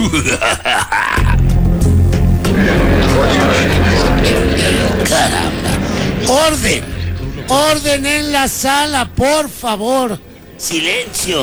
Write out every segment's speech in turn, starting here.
Caramba. ¡Orden! ¡Orden en la sala, por favor! ¡Silencio!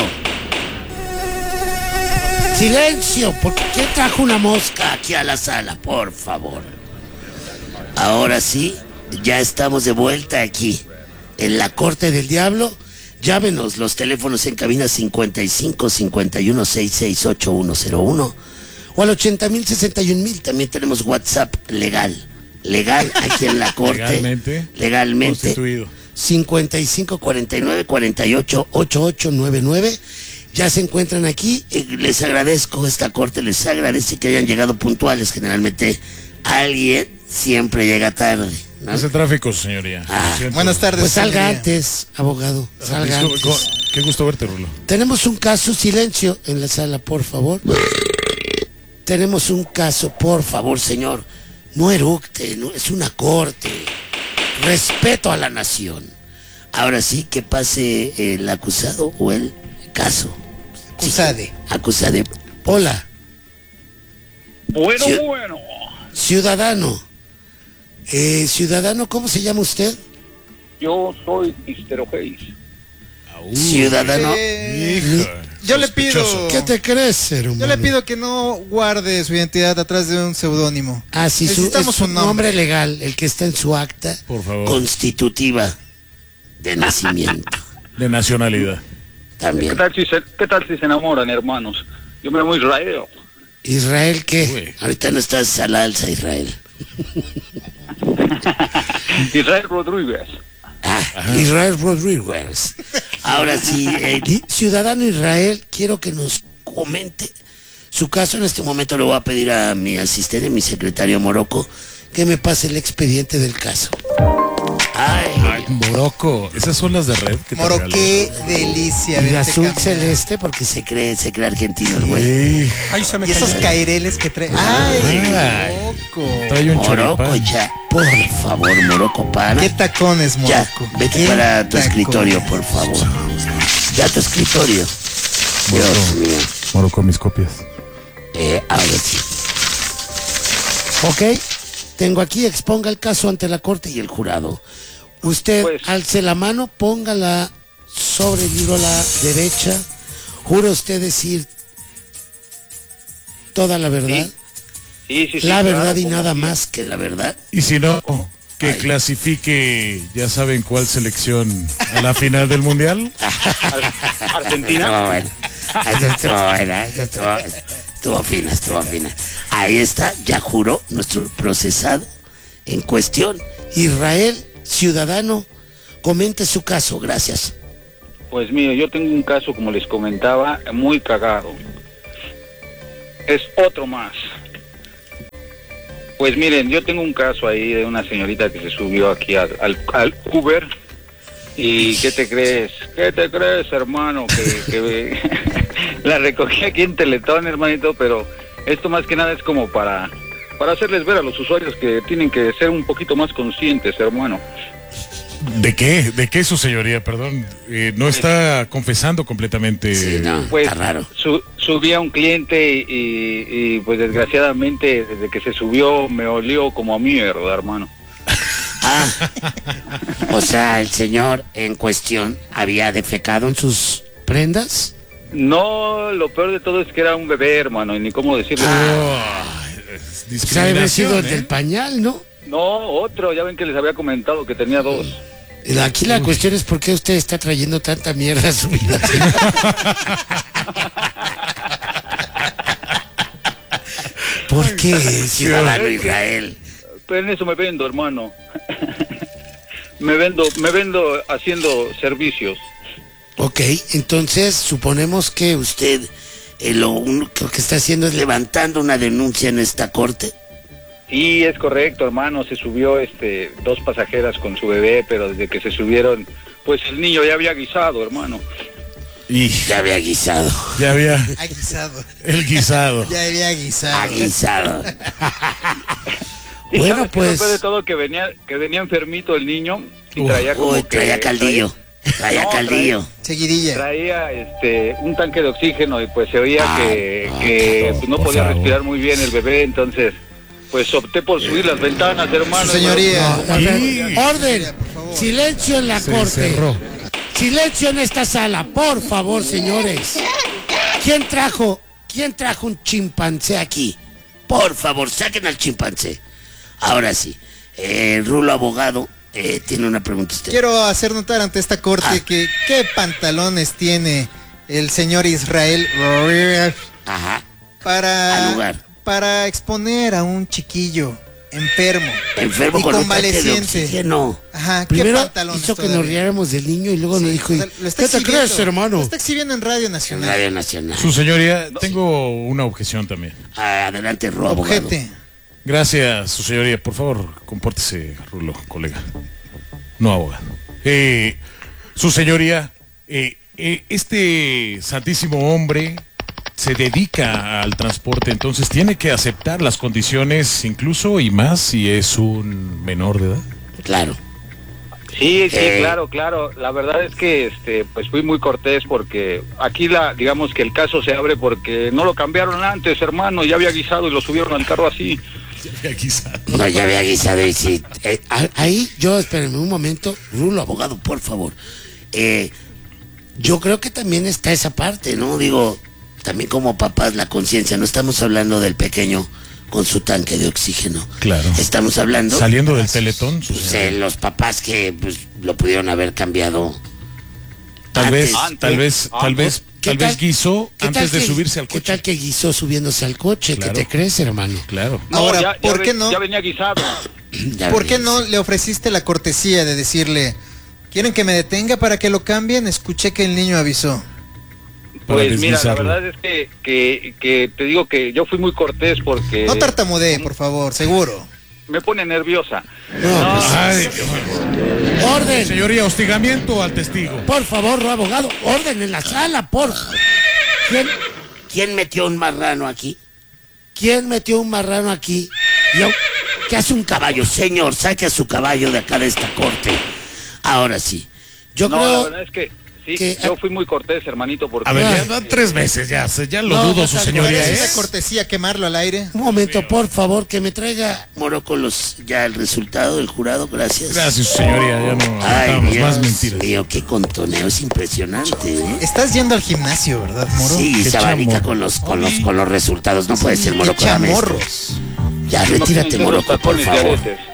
¡Silencio! ¿Por qué trajo una mosca aquí a la sala? Por favor. Ahora sí, ya estamos de vuelta aquí, en la Corte del Diablo. Llámenos, los teléfonos en cabina 55 51 66 8101 o al 80,000 61,000. También tenemos WhatsApp legal aquí en la Corte. Legalmente. Constituido. 55 49 48 8899. Ya se encuentran aquí. Les agradezco, esta Corte les agradece que hayan llegado puntuales. Generalmente alguien siempre llega tarde, ¿no? Hace tráfico, señoría. Buenas tardes. Pues salga antes, abogado. Salga antes. Qué gusto verte, Rulo. Tenemos un caso, silencio en la sala, por favor. Tenemos un caso, por favor, señor. No eructe, no, es una corte. Respeto a la nación. Ahora sí, que pase el acusado o el caso. Acusade. Sí, acusade. Hola. Bueno. Ciudadano. Ciudadano, ¿cómo se llama usted? Yo soy Mr. O'Hays. Ciudadano. Yo le pido... ¿Qué te crees, hermano? Yo le pido que no guarde su identidad atrás de un seudónimo. Ah, sí, necesitamos su un nombre legal, el que está en su acta constitutiva de nacimiento. De nacionalidad. También. ¿Qué tal si se enamoran, hermanos? Yo me llamo Israel. ¿Israel qué? Uy. Ahorita no estás al alza, Israel. Israel Rodríguez. Israel Rodríguez. Ahora sí, ciudadano Israel, quiero que nos comente su caso. En este momento le voy a pedir a mi asistente, mi secretario Morocco, que me pase el expediente del caso. Ay, Morocco, esas son las de red que Moro, qué delicia. Y azul celeste porque se cree argentino el güey. Y esos caireles que trae. Ay, Morocco. Trae un Morocco, choripán. ya, por favor, Morocco, para. ¿Qué tacones, Ya, Morocco? vete para tu escritorio, por favor. Ya tu escritorio. Dios mío. Morocco, mis copias. Ahora sí. Ok, tengo aquí, exponga el caso ante la corte y el jurado. Usted Pues, alce la mano, póngala sobre el libro a la derecha. ¿Jura usted decir toda la verdad? Sí, La claro, verdad y como nada sí. más que la verdad. Y si no, que clasifique, ya saben cuál selección a la final del mundial. Argentina. Estuvo buena. Esa estuvo buena. Estuvo fina. Ahí está, ya juró nuestro procesado en cuestión. Israel, ciudadano, comente su caso, gracias. Pues mire, yo tengo un caso, como les comentaba, muy cagado. Es otro más. Pues miren, yo tengo un caso ahí de una señorita que se subió aquí al Uber. ¿Y qué te crees? ¿Qué te crees, hermano? Que la recogí aquí en Teletón, hermanito, pero esto más que nada es como para hacerles ver a los usuarios que tienen que ser un poquito más conscientes, hermano. ¿De qué? ¿De qué, su señoría? Perdón, no está confesando completamente. Sí, no, Pues está raro. subí a un cliente y pues desgraciadamente desde que se subió me olió como a mierda, hermano. O sea, el señor en cuestión había defecado en sus prendas. No, lo peor de todo es que era un bebé, hermano, y ni cómo decirlo. O sea, debe haber sido el del pañal, ¿no? No, otro, ya ven que les había comentado que tenía dos. Aquí la cuestión es por qué usted está trayendo tanta mierda a su vida. ¿Por qué, ciudadano Israel? Pero en eso me vendo, hermano. me vendo haciendo servicios. Ok, entonces suponemos que usted lo único que está haciendo es levantando una denuncia en esta corte. Sí, es correcto, hermano. Se subió dos pasajeras con su bebé, pero desde que se subieron, pues el niño ya había guisado, hermano. Y Ya había guisado. ya había Ha guisado. el guisado. Ya había guisado. Ha guisado. Y Bueno, ¿sabes qué? Lo pues. peor de todo que venía enfermito el niño y traía como Uy, que traía caldillo. Vaya caldillo. Seguidilla. Traía un tanque de oxígeno y pues se oía que pues, no por podía favor. respirar muy bien el bebé, entonces pues opté por subir las ventanas, hermano. Su señoría. A ver, Sí. orden. Por favor. Silencio en la Se corte. cerró. Silencio en esta sala, por favor, señores. ¿Quién trajo un chimpancé aquí? Por favor, saquen al chimpancé. Ahora sí, Rulo abogado tiene una pregunta usted. Quiero hacer notar ante esta corte que qué pantalones tiene el señor Israel Ajá. Al lugar. para exponer a un chiquillo enfermo Enfermo y con un tanque de convaleciente. oxígeno. Ajá, ¿qué Primero pantalones hizo que nos todavía? riéramos del niño y luego nos dijo, O sea, lo está ¿qué te exhibiendo. crees, hermano? Lo está exhibiendo en Radio En Nacional. Radio Nacional. Su señoría, tengo una objeción también. Adelante, Rulo abogado. Ojete. Gracias, su señoría. Por favor, compórtese, Rulo, colega. No, abogado. Su señoría, este santísimo hombre se dedica al transporte, entonces tiene que aceptar las condiciones, incluso y más si es un menor de edad. Claro. Sí, claro. La verdad es que pues fui muy cortés porque aquí digamos que el caso se abre porque no lo cambiaron antes, hermano, ya había guisado y lo subieron al carro así. No, ya había guisado y sí. Ahí yo, espérenme un momento. Rulo, abogado, por favor. Yo creo que también está esa parte, ¿no? Digo, también como papás la conciencia, no estamos hablando del pequeño con su tanque de oxígeno. Claro. Estamos hablando Saliendo del Teletón, su pues, señoría. los papás que pues, lo pudieron haber cambiado. Tal vez, Antes. tal vez, tal vez, ¿Qué tal tal- vez guisó ¿Qué antes tal de que- subirse al ¿Qué coche. tal que guisó subiéndose al coche? Claro. ¿Qué te crees, hermano? Claro. No, Ahora, ¿por qué no? Ya venía guisado. Ya ¿Por qué ves. no le ofreciste la cortesía de decirle, ¿quieren que me detenga para que lo cambien? Escuché que el niño avisó. Para Pues mira, la deslizarlo. verdad es que te digo que yo fui muy cortés porque No tartamudee, por favor, seguro. me pone nerviosa. No, pues, Ay, orden. señoría, hostigamiento al testigo. Por favor, abogado, orden en la sala, por favor. ¿Quién metió un marrano aquí? ¿Quién metió un marrano aquí? ¿Qué hace un caballo? Señor, saque a su caballo de acá de esta corte. Ahora sí. Yo No, la creo... verdad es que sí, que- yo fui muy cortés, hermanito, porque A ver, Ah. ya van 3 veces, ya lo No, dudo, no, su no, señoría. ¿Es no, una ¿eh? cortesía quemarlo al aire? Un momento, por favor, que me traiga Morocco ya el resultado del jurado. Gracias. Gracias, su señoría, ya no Ay, aguantamos más Dios mentiras. mío, qué contoneo, es impresionante, ¿eh? Estás yendo al gimnasio, ¿verdad, Moro? Sí, Qué se abanica chamorro. con los resultados. No puede ser, Qué Morocco. dame esto. chamorros. Ya, no retírate, tienen Morocco, los por tacones de favor. aretes.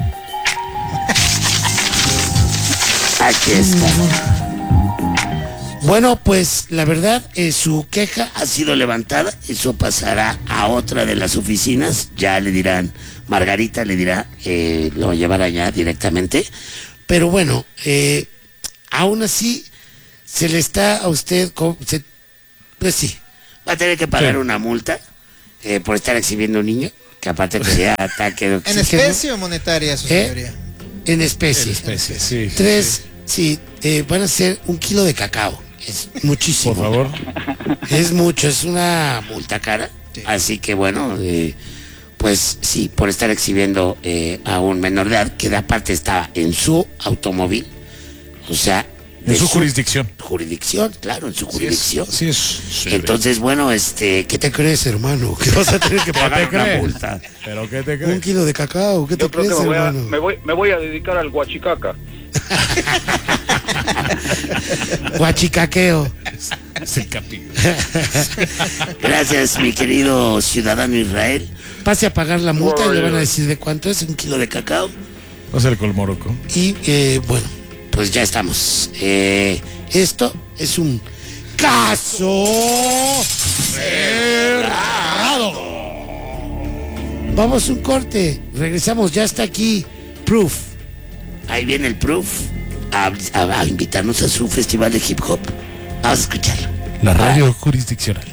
Aquí está. Bueno, pues la verdad, su queja ha sido levantada. Eso pasará a otra de las oficinas. Ya le dirán, Margarita le dirá, lo llevará ya directamente. Pero bueno, aún así, se le está a usted, pues sí, va a tener que pagar Sí. una multa por estar exhibiendo a un niño, que aparte tenía ataque de ¿En oxígeno. especie o monetaria, su señoría? En especie. Especie, sí. 3, sí, van a ser 1 kilo de cacao. Es muchísimo. Por favor. Es mucho, es una multa cara. Sí. Así que bueno, pues sí, por estar exhibiendo a un menor de edad, que de aparte estaba en su automóvil, o sea... En de su jurisdicción. Jurisdicción, claro, en su jurisdicción. Así es. señoría. Entonces, bueno, ¿qué te crees, hermano? Que vas a tener que pagar te una crees? multa. ¿Pero qué te 1 crees? kilo de cacao, ¿qué te Yo creo crees, que hermano? me voy a dedicar al guachicaca. Guachicaqueo. Es el capillo. Gracias, mi querido ciudadano Israel. Pase a pagar la multa y le van a decir de cuánto es 1 kilo de cacao. Va a ser con Morocco. Y bueno, pues ya estamos. Esto es un caso cerrado. Vamos a un corte. Regresamos, ya está aquí Proof. Ahí viene el Proof a invitarnos a su festival de hip hop. Vamos a escucharlo. La radio jurisdiccional.